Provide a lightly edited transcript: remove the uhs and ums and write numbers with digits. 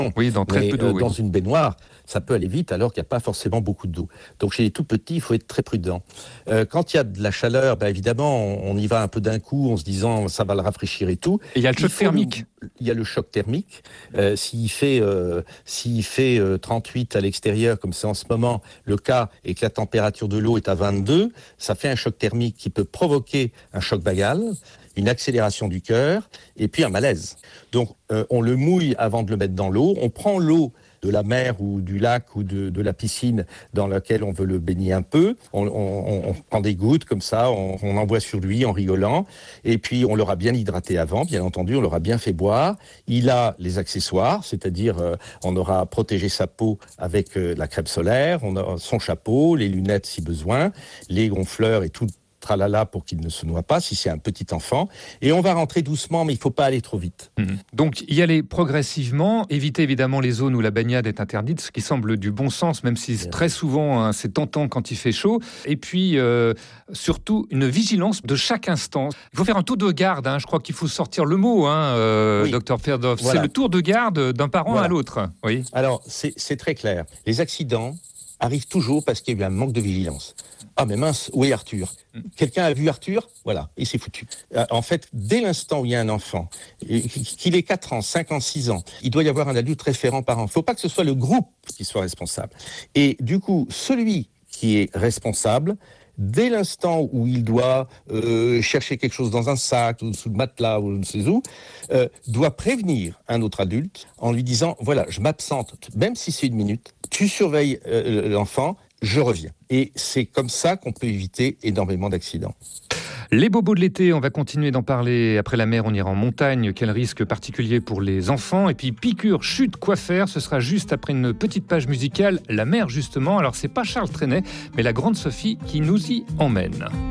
Oui, dans très peu d'eau. Dans Oui. une baignoire, ça peut aller vite alors qu'il n'y a pas forcément beaucoup d'eau. Donc chez les tout petits, il faut être très prudent. Quand il y a de la chaleur, évidemment, on y va un peu d'un coup en se disant ça va le rafraîchir et tout. Et il y a le choc thermique. Il y a le choc thermique. S'il fait 38 à l'extérieur, comme c'est en ce moment le cas, et que la température de l'eau est à 22, ça fait un choc thermique qui peut provoquer un choc vagal, une accélération du cœur et puis un malaise. Donc on le mouille avant de le mettre dans l'eau. On prend l'eau de la mer ou du lac ou de la piscine dans laquelle on veut le baigner un peu. On prend des gouttes comme ça, on envoie sur lui en rigolant. Et puis on l'aura bien hydraté avant, bien entendu, on l'aura bien fait boire. Il a les accessoires, c'est-à-dire on aura protégé sa peau avec la crème solaire, on a son chapeau, les lunettes si besoin, les gonfleurs et tout tralala pour qu'il ne se noie pas si c'est un petit enfant. Et on va rentrer doucement, mais il ne faut pas aller trop vite. Donc y aller progressivement, éviter évidemment les zones où la baignade est interdite, ce qui semble du bon sens, même si très souvent c'est tentant quand il fait chaud. Et puis surtout une vigilance de chaque instant. Il faut faire un tour de garde, je crois qu'il faut sortir le mot, Oui. Dr Ferdov. Voilà. C'est le tour de garde d'un parent à l'autre. Oui. Alors c'est très clair. Les accidents arrivent toujours parce qu'il y a eu un manque de vigilance. Ah mais mince, où est Arthur ? Quelqu'un a vu Arthur ? Voilà, et c'est foutu. En fait, dès l'instant où il y a un enfant, qu'il ait 4 ans, 5 ans, 6 ans, il doit y avoir un adulte référent par an. Il ne faut pas que ce soit le groupe qui soit responsable. Et du coup, celui qui est responsable, dès l'instant où il doit chercher quelque chose dans un sac, ou sous le matelas, ou je ne sais où, doit prévenir un autre adulte en lui disant, voilà, je m'absente, même si c'est 1 minute, tu surveilles l'enfant, je reviens. Et c'est comme ça qu'on peut éviter énormément d'accidents. Les bobos de l'été, on va continuer d'en parler. Après la mer, on ira en montagne. Quel risque particulier pour les enfants ? Et puis piqûre, chute, quoi faire ? Ce sera juste après une petite page musicale. La mer, justement. Alors, c'est pas Charles Trenet, mais la grande Sophie qui nous y emmène.